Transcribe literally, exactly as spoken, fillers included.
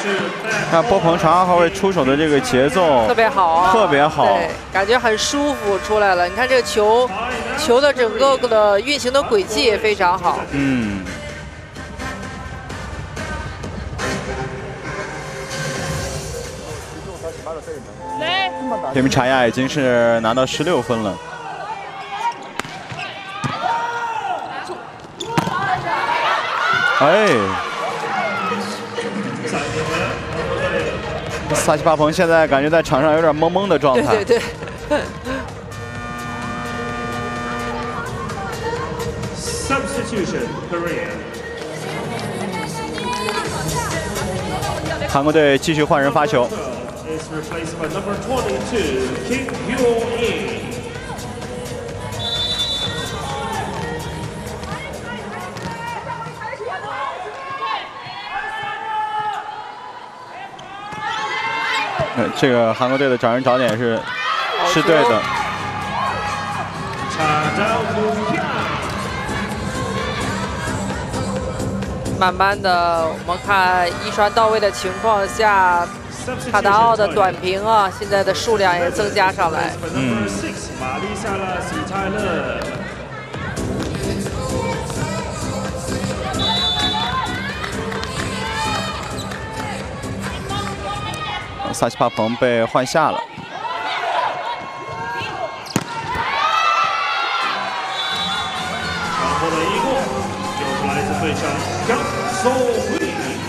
看波鹏长二号位出手的这个节奏特别好啊， 特别好， 对，感觉很舒服出来了。你看这个球，球的整个的运行的轨迹也非常好。 嗯。 这名查亚已经是拿到十六分了。哎，萨奇巴鹏现在感觉在场上有点懵懵的状态。 对对对。 Substitution Korea。 韩国队继续换人发球。 is replaced by number twenty-two, Kim Hyo-in. 呃，这个韩国队的找人找点是是对的。 慢慢的，我们看一传到位的情况下。 卡达奥的短屏啊，现在的数量也增加上来。 嗯。萨奇巴鹏被换下了。 传播的一攻，又是来自对手江守